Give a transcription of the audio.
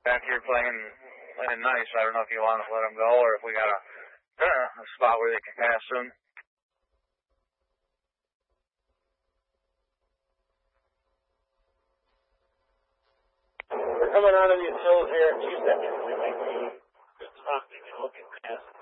back here playing nice. I don't know if you want to let them go or if we got a spot where they can pass soon. We're coming out of these hills here in 2 seconds. We might be good stopping and looking past.